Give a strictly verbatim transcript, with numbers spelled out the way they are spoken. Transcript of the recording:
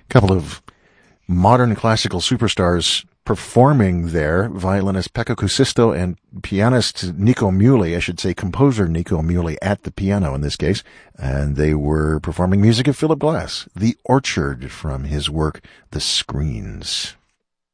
couple of modern classical superstars performing there, violinist Pekka Kuusisto and pianist Nico Muhly, I should say composer Nico Muhly at the piano in this case, and they were performing music of Philip Glass, The Orchard, from his work The Screens.